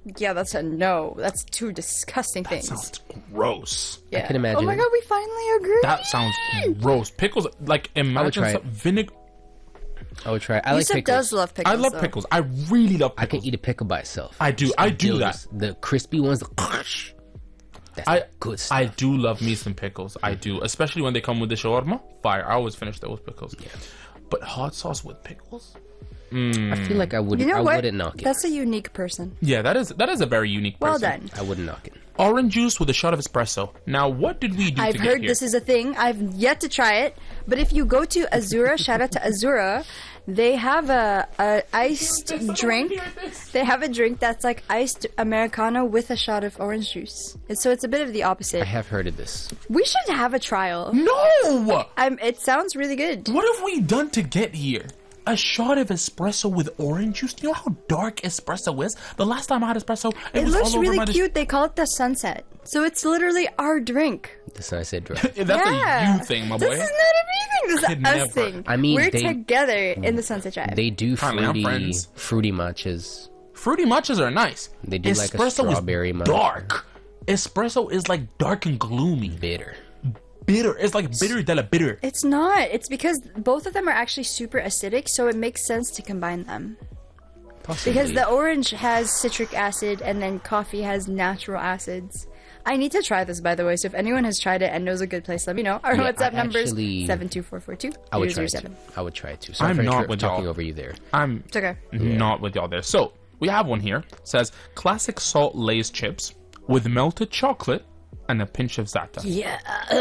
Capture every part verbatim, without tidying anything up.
Yeah, that's a no. That's two disgusting That things. sounds gross. Yeah. I can imagine. Oh my god, we finally agree. That sounds gross. Pickles, like imagine try some it. vinegar. I would try. I like Yusuf pickles. does love pickles. I love though. pickles. I really love I pickles. can eat a pickle by itself. I do. Just I do delicious. The crispy ones. The that's I good stuff. I do love me some pickles. I do, especially when they come with the shawarma. Fire. I always finish those pickles. Yeah. But hot sauce with pickles? I feel like I wouldn't. You know I what? wouldn't knock it. That's a unique person. Yeah, that is that is a very unique Well person. done. I wouldn't knock it. Orange juice with a shot of espresso. Now, what did we do I've to heard get here? this is a thing. I've yet to try it. But if you go to Azura, shout out to Azura, they have a, a iced drink. They have a drink that's like iced Americano with a shot of orange juice. And so it's a bit of the I opposite. have heard of this. We should have a trial. No! I'm, it sounds really good. What have we done to get here? A shot of espresso with orange juice? You know how dark espresso is? The last time I had espresso, it, It was looks all over really my dis- cute. They call it the sunset. So it's literally our drink. The sunset drink. That's yeah. a you thing, my boy. This is not a me thing. This is Could a never. us thing. I mean, we're they- together in the sunset drive. They do Finally, I'm fruity, friends. fruity matchas. Fruity matchas are nice. They do like a Espresso strawberry is matcha. dark. Espresso is like dark and gloomy. Bitter. Bitter. It's like bitter de la bitter. It's not. It's because both of them are actually super acidic, so it makes sense to combine them. Possibly. Because the orange has citric acid and then coffee has natural acids. I need to try this, by the way, so if anyone has tried it and knows a good place, let me know. Our Yeah, WhatsApp I number is actually- seven two four four two I would zero try zero it too. seven. I would try it too. Sorry I'm for not inter- with talking y'all. over you there. I'm It's okay. not with y'all there. So, we have one here. It says classic salt Lay's chips with melted chocolate and a pinch of za'atar. Yeah.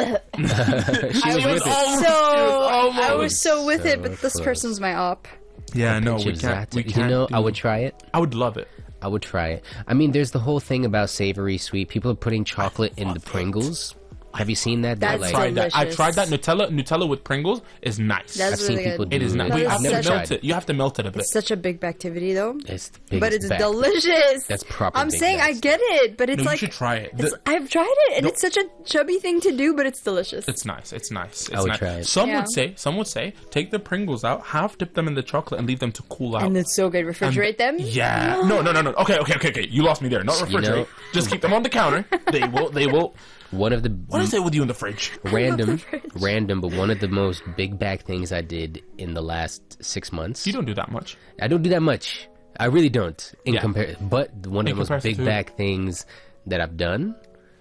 She I was was with it. so almost. I was so with it, So but this close. person's my op. Yeah, no, Pinch we of can't. za'atar. We can't You know, do- I would try it. I would love it. I would try it. I mean, there's the whole thing about savory sweet. People are putting chocolate in the Pringles. Have you seen that? They're That's like, Tried that. I've delicious. tried that. Nutella, Nutella with Pringles is nice. That's I've seen really people good. do it is not. That We is have to such a- melt it. You have to melt it a bit. It's such a big activity, though. It's the biggest But it's bag. delicious. That's proper I'm big saying I bags. get it, but it's No, you like should try it. it's- The- I've tried it, and it's such a chubby thing to do, but it's delicious. It's nice. It's nice. It's I would nice. try it. Some Yeah. would say, some would say, take the Pringles out, half dip them in the chocolate, and leave them to cool out. and it's so good. Refrigerate them. Yeah. No, no, no, no. Okay, okay, okay, okay. You lost me there. Not You refrigerate. know- Just keep them on the counter. They will. They will. One of the What is it with you in the fridge? random, fridge. random, but one of the most big bag things I did in the last six months. You don't do that much. I don't do that much. I really don't. In Yeah. compare, but one of In the most comparison big to- bag things that I've done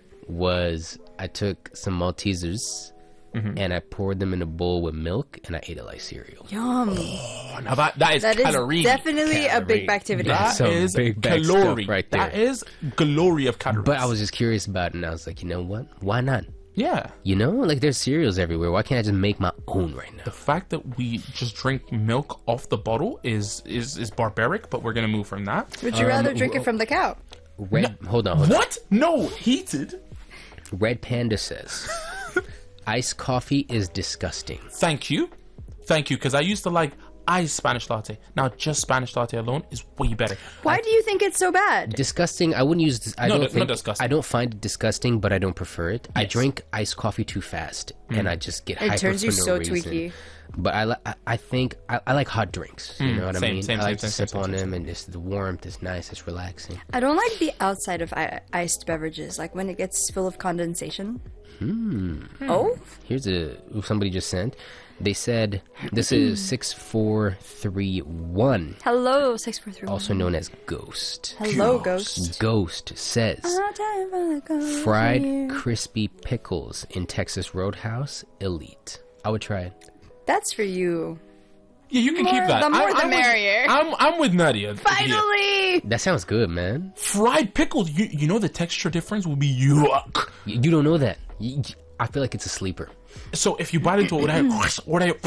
was I took some Maltesers Mm-hmm. and I poured them in a bowl with milk and I ate it like cereal. Yum. Oh, now that that is That is calorie. definitely a big Calorie. activity. That Some is big bag calorie stuff right That there. is glory of calories. But I was just curious about it and I was like, you know what? Why not? yeah. You know, like there's cereals everywhere. Why can't I just make my own right now? The fact that we just drink milk off the bottle is is is barbaric. But we're gonna move from that. Would you rather drink it from the cow? Red, hold on, hold on. What? No, heated. Red Panda says, iced coffee is disgusting. Thank you, thank you. Because I used to like iced Spanish latte. Now just Spanish latte alone is way better. Why do you think it's so bad? Disgusting. I wouldn't use. This, I No, don't that's not think. disgusting. I don't find it disgusting, but I don't prefer it. I Yes. drink iced coffee too fast, and I just get It hyper turns for you no so reason. tweaky. But I, li- I, I think I, I like hot drinks. You know what same, I mean? same, I like same, to same, sip same, on same, them, and it's the warmth is nice. It's relaxing. I don't like the outside of I- iced beverages, like when it gets full of condensation. Hmm. Oh? Here's a somebody just sent. They said this is six four three one, Hello, six four three. also known as Ghost. Hello, ghost. Ghost says. Time for the ghost Fried here. crispy pickles in Texas Roadhouse, elite. I would try it. That's for you. Yeah, you can More- keep that. the more I'm, the I'm with- merrier. I'm I'm with Nadia. here. Finally! That sounds good, man. Fried pickles. You you know the texture difference will be yuck. You, you don't know that. You- you- I feel like it's a sleeper. So if you bite into it, would I, would I,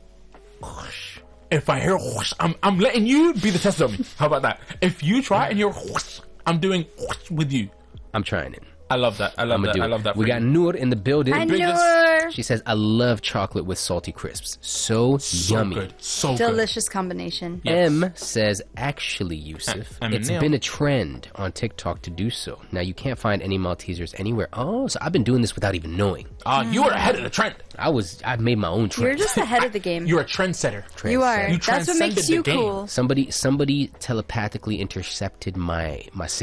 if I hear whoosh, I'm I'm letting you be the test dummy. How about that? If you try and you're whoosh, I'm doing whoosh with you. I'm trying it. I love that. I love I'm gonna that. do I it. love that. We for got you. Noor in the building. I biggest- know. She says, I love chocolate with salty crisps. So, so yummy. good. So good. Delicious combination. Yes. M says, actually, Yusuf, M- it's Eminem. been a trend on TikTok to do so. Now, you can't find any Maltesers anywhere. Oh, so I've been doing this without even knowing. Ah, you are ahead of the trend. I was, I've made my own trend. You're just ahead of the game. You're a trendsetter. You are. Trendsetter. You That's what makes transcended the you game. cool. Somebody, somebody telepathically intercepted my my